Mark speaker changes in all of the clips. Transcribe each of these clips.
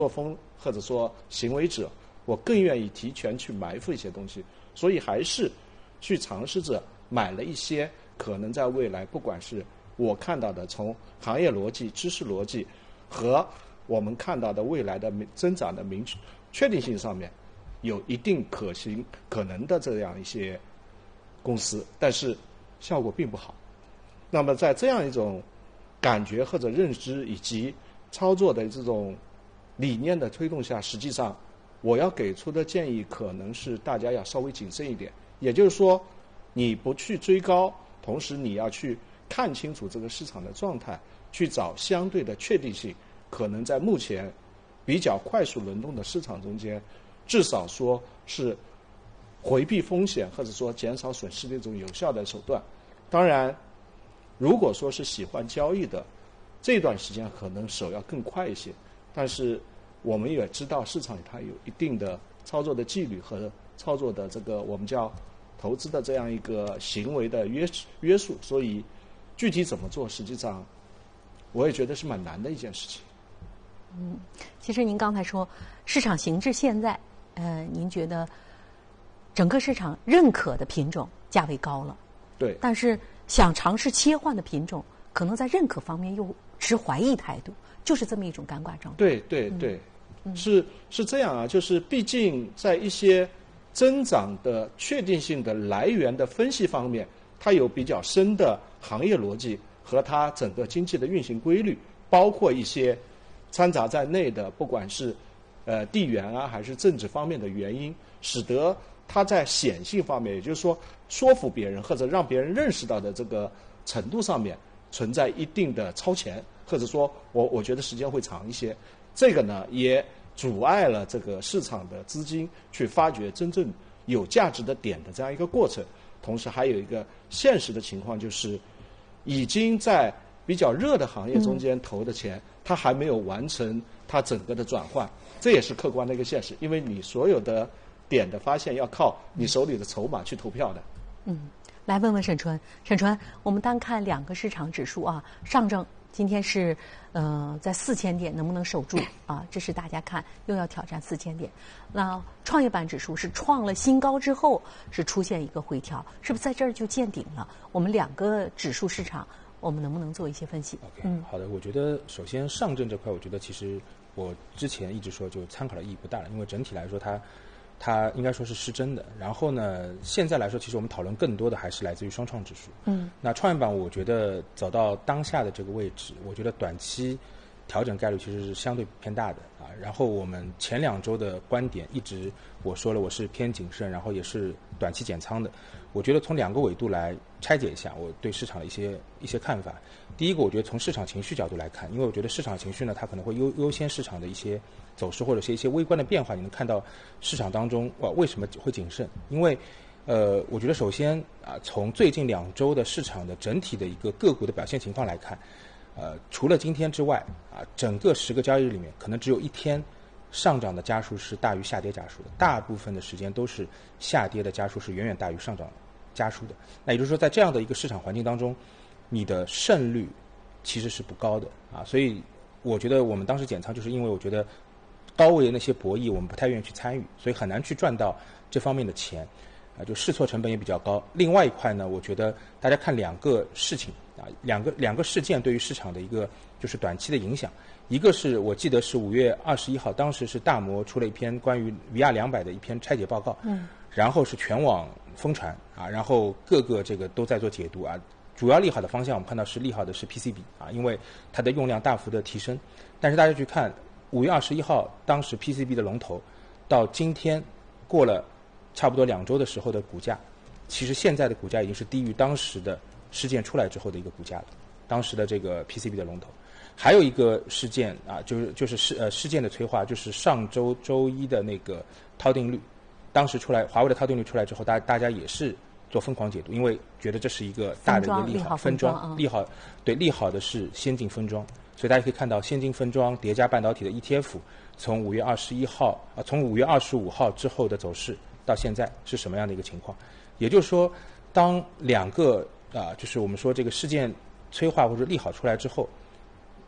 Speaker 1: 作风或者说行为者，我更愿意提前去埋伏一些东西，所以还是去尝试着买了一些可能在未来，不管是我看到的从行业逻辑、知识逻辑和我们看到的未来的增长的确定性上面，有一定可行可能的这样一些公司，但是效果并不好。那么在这样一种感觉或者认知以及操作的这种理念的推动下，实际上我要给出的建议可能是大家要稍微谨慎一点，也就是说你不去追高，同时你要去看清楚这个市场的状态，去找相对的确定性，可能在目前比较快速轮动的市场中间，至少说是回避风险或者说减少损失的一种有效的手段。当然如果说是喜欢交易的，这段时间可能手要更快一些，但是我们也知道市场它有一定的操作的纪律和操作的这个我们叫投资的这样一个行为的约束，所以具体怎么做，实际上我也觉得是蛮难的一件事情。
Speaker 2: 其实您刚才说市场形势现在，您觉得整个市场认可的品种价位高了，
Speaker 1: 对，
Speaker 2: 但是想尝试切换的品种，可能在认可方面又持怀疑态度，就是这么一种尴尬状态。
Speaker 1: 对对对，是这样啊，就是毕竟在一些增长的确定性的来源的分析方面，它有比较深的行业逻辑和它整个经济的运行规律，包括一些掺杂在内的，不管是地缘啊还是政治方面的原因，使得它在显性方面，也就是说说服别人或者让别人认识到的这个程度上面存在一定的超前，或者说我觉得时间会长一些。这个呢也阻碍了这个市场的资金去发掘真正有价值的点的这样一个过程。同时还有一个现实的情况，就是已经在比较热的行业中间投的钱，它还没有完成它整个的转换，这也是客观的一个现实，因为你所有的点的发现要靠你手里的筹码去投票的。
Speaker 2: 来问问沈春，我们单看两个市场指数啊，上证今天是在4000点能不能守住啊？这是大家看又要挑战4000点。那创业板指数是创了新高之后是出现一个回调，是不是在这儿就见顶了？我们两个指数市场，我们能不能做一些分析
Speaker 3: ？OK， 好的，我觉得首先上证这块，我觉得其实我之前一直说就参考的意义不大了，因为整体来说它应该说是失真的。然后呢，现在来说，其实我们讨论更多的还是来自于双创指数。那创业板，我觉得走到当下的这个位置，我觉得短期调整概率其实是相对偏大的啊。然后我们前2周的观点一直我说了，我是偏谨慎，然后也是短期减仓的。我觉得从2个维度来拆解一下我对市场的一些看法。第一个，我觉得从市场情绪角度来看，因为我觉得市场情绪呢，它可能会优先市场的一些走势或者是一些微观的变化，你能看到市场当中为什么会谨慎？因为我觉得首先从最近2周的市场的整体的一个个股的表现情况来看，除了今天之外整个10个交易日里面，可能只有1天上涨的家数是大于下跌家数的，大部分的时间都是下跌的家数是远远大于上涨家数的。那也就是说，在这样的一个市场环境当中，你的胜率其实是不高的所以我觉得我们当时减仓，就是因为我觉得高位的那些博弈我们不太愿意去参与，所以很难去赚到这方面的钱就试错成本也比较高。另外一块呢，我觉得大家看2个事情两个事件对于市场的一个就是短期的影响。一个是我记得是5月21号，当时是大摩出了一篇关于 VR200 的一篇拆解报告，然后是全网疯传然后各个这个都在做解读主要利好的方向我们看到是利好的是 PCB 因为它的用量大幅的提升。但是大家去看5月21号当时 PCB 的龙头到今天过了差不多2周的时候的股价，其实现在的股价已经是低于当时的事件出来之后的一个股价了，当时的这个 PCB 的龙头。还有一个事件就是事件的催化，就是上周周一的那个套定律，当时出来华为的套定律出来之后，大家也是做疯狂解读，因为觉得这是一个大的一个利好分装利好的是先进分装。所以大家可以看到先进分装叠加半导体的 ETF 从5月21号从5月25号之后的走势到现在是什么样的一个情况。也就是说，当2个就是我们说这个事件催化或者利好出来之后，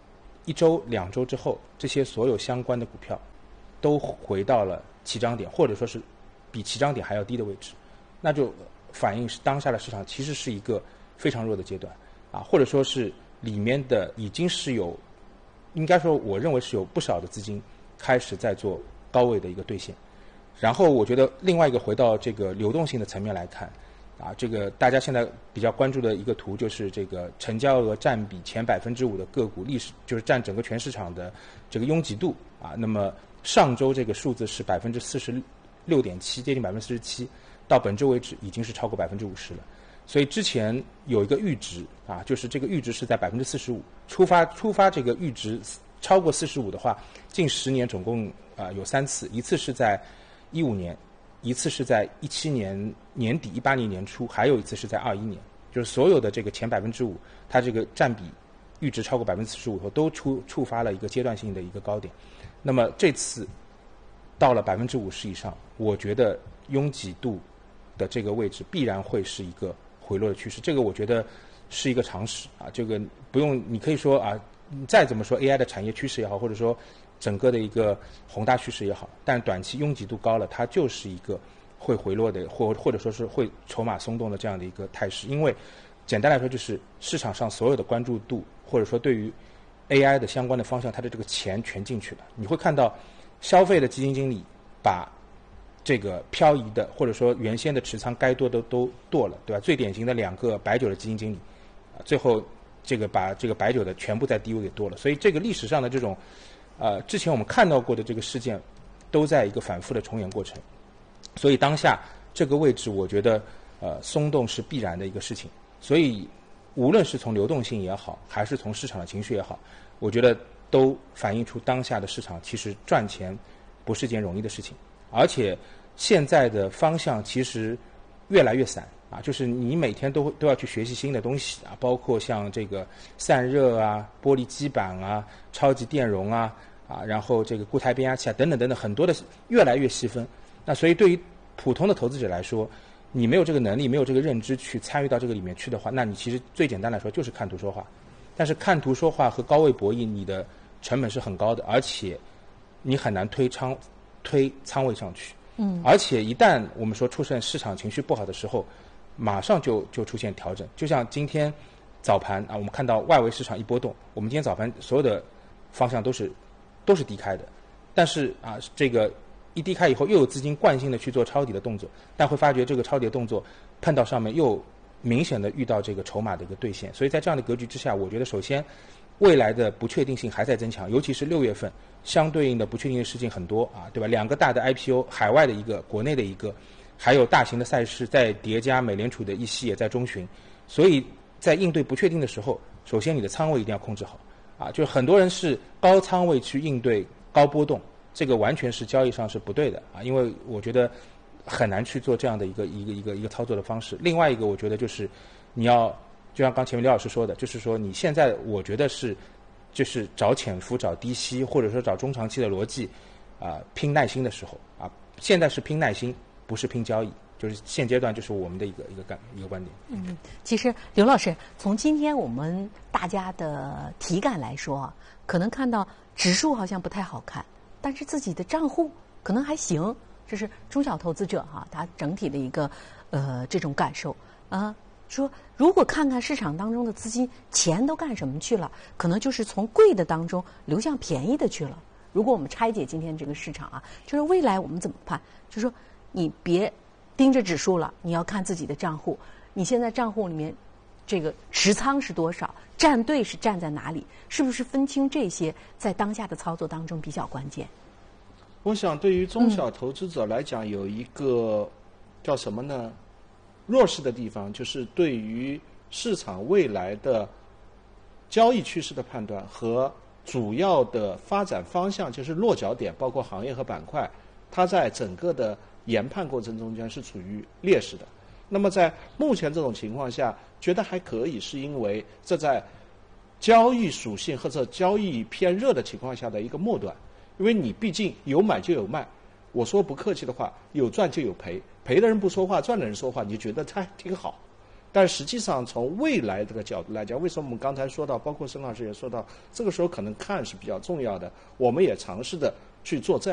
Speaker 3: 1周、2周之后，这些所有相关的股票都回到了起涨点，或者说是比起涨点还要低的位置，那就反映是当下的市场其实是一个非常弱的阶段啊，或者说是里面的已经是有，应该说我认为是有不少的资金开始在做高位的一个兑现。然后我觉得另外一个回到这个流动性的层面来看啊，这个大家现在比较关注的一个图就是这个成交额占比前5%的个股历史，就是占整个全市场的这个拥挤度啊。那么上周这个数字是46.7%，接近47%，到本周为止已经是超过50%了。所以之前有一个阈值啊，就是这个阈值是在45%，出发这个阈值超过45%的话，近10年总共有3次，一次是在15年，一次是在17年年底，18年年初，还有一次是在21年。就是所有的这个前5%，它这个占比阈值超过45%以后，都触发了一个阶段性的一个高点。那么这次到了50%以上，我觉得拥挤度的这个位置必然会是一个回落的趋势。这个我觉得是一个常识啊，这个不用，你可以说啊，你再怎么说 AI 的产业趋势也好，或者说整个的一个宏大趋势也好，但短期拥挤度高了，它就是一个会回落的，或者说是会筹码松动的这样的一个态势。因为简单来说，就是市场上所有的关注度，或者说对于 AI 的相关的方向，它的这个钱全进去了。你会看到消费的基金经理把这个漂移的，或者说原先的持仓该剁的都剁了，对吧？最典型的2个白酒的基金经理，最后这个把这个白酒的全部在低位给剁了。所以这个历史上的这种之前我们看到过的这个事件，都在一个反复的重演过程。所以当下这个位置，我觉得松动是必然的一个事情。所以无论是从流动性也好，还是从市场的情绪也好，我觉得都反映出当下的市场其实赚钱不是件容易的事情。而且现在的方向其实越来越散啊，就是你每天都要去学习新的东西啊，包括像这个散热啊、玻璃基板啊、超级电容啊，然后这个固态变压器啊等等等等，很多的越来越细分。那所以对于普通的投资者来说，你没有这个能力，没有这个认知去参与到这个里面去的话，那你其实最简单来说就是看图说话。但是看图说话和高位博弈，你的成本是很高的，而且你很难推仓位上去。而且一旦我们说出现市场情绪不好的时候，马上就出现调整。就像今天早盘啊，我们看到外围市场一波动，我们今天早盘所有的方向都是低开的，但是啊，这个一低开以后，又有资金惯性的去做抄底的动作，但会发觉这个抄底的动作碰到上面又明显的遇到这个筹码的一个兑现。所以在这样的格局之下，我觉得首先未来的不确定性还在增强，尤其是6月份相对应的不确定的事情很多啊，对吧？2个大的 IPO， 海外的一个，国内的一个，还有大型的赛事在叠加，美联储的议息也在中旬。所以在应对不确定的时候，首先你的仓位一定要控制好啊，就是很多人是高仓位去应对高波动，这个完全是交易上是不对的啊，因为我觉得很难去做这样的一个操作的方式。另外一个，我觉得就是你要就像刚前面刘老师说的，就是说你现在我觉得就是找潜伏、找低吸，或者说找中长期的逻辑拼耐心的时候啊，现在是拼耐心，不是拼交易。就是现阶段，就是我们的一个观点。
Speaker 2: 其实刘老师，从今天我们大家的体感来说，可能看到指数好像不太好看，但是自己的账户可能还行，这是中小投资者他整体的一个这种感受啊。说如果看看市场当中的资金钱都干什么去了，可能就是从贵的当中流向便宜的去了。如果我们拆解今天这个市场就是未来我们怎么办？就是说你别盯着指数了，你要看自己的账户，你现在账户里面这个持仓是多少，站队是站在哪里，是不是分清这些在当下的操作当中比较关键？
Speaker 1: 我想对于中小投资者来讲，有一个叫什么呢？弱势的地方就是对于市场未来的交易趋势的判断和主要的发展方向，就是落脚点，包括行业和板块，它在整个的研判过程中间是处于劣势的。那么在目前这种情况下，觉得还可以，是因为这在交易属性或者交易偏热的情况下的一个末端，因为你毕竟有买就有卖。我说不客气的话，有赚就有赔，赔的人不说话，赚的人说话，你就觉得他挺好。 但实际上从未来这个角度来讲，为什么我们刚才说到，包括沈老师也说到，这个时候可能看是比较重要的，我们也尝试的去做这样